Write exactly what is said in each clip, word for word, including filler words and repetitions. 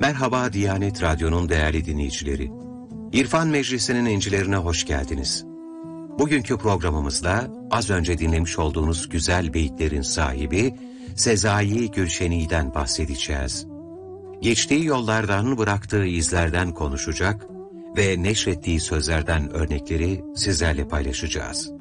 Merhaba Diyanet Radyo'nun değerli dinleyicileri. İrfan Meclisi'nin incilerine hoş geldiniz. Bugünkü programımızda az önce dinlemiş olduğunuz güzel beyitlerin sahibi Sezai Gülşeni'den bahsedeceğiz. Geçtiği yollardan, bıraktığı izlerden konuşacak ve neşrettiği sözlerden örnekleri sizlerle paylaşacağız.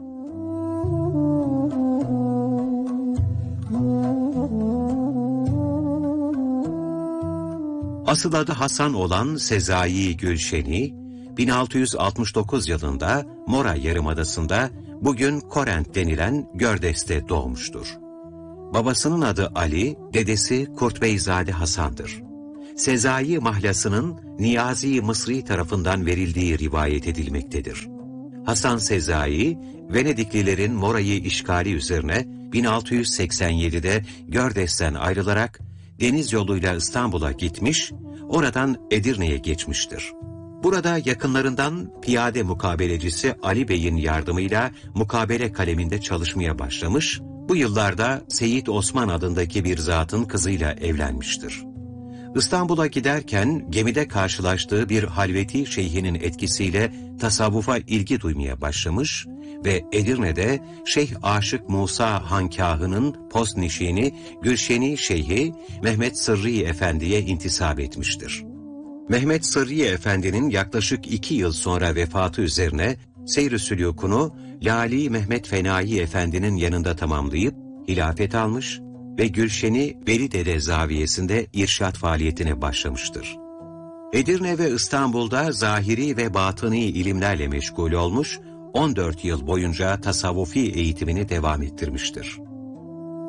Asıl adı Hasan olan Sezai Gülşeni, bin altı yüz altmış dokuz yılında Mora Yarımadası'nda bugün Korent denilen Gördes'te doğmuştur. Babasının adı Ali, dedesi Kurtbeyzade Hasan'dır. Sezai mahlasının Niyazi Mısri tarafından verildiği rivayet edilmektedir. Hasan Sezai, Venediklilerin Mora'yı işgali üzerine bin altı yüz seksen yedide Gördes'ten ayrılarak deniz yoluyla İstanbul'a gitmiş, oradan Edirne'ye geçmiştir. Burada yakınlarından piyade mukabelecisi Ali Bey'in yardımıyla mukabele kaleminde çalışmaya başlamış, bu yıllarda Seyit Osman adındaki bir zatın kızıyla evlenmiştir. İstanbul'a giderken gemide karşılaştığı bir halveti şeyhinin etkisiyle tasavvufa ilgi duymaya başlamış ve Edirne'de Şeyh Aşık Musa Hankâhı'nın postnişini Gülşeni Şeyhi Mehmet Sırrı Efendi'ye intisap etmiştir. Mehmet Sırrı Efendi'nin yaklaşık iki yıl sonra vefatı üzerine seyr-i sülûkunu Lali Mehmet Fenai Efendi'nin yanında tamamlayıp hilafet almış ve Gülşeni Velidede Zaviyesi'nde irşat faaliyetine başlamıştır. Edirne ve İstanbul'da zahiri ve batıni ilimlerle meşgul olmuş, on dört yıl boyunca tasavvufi eğitimini devam ettirmiştir.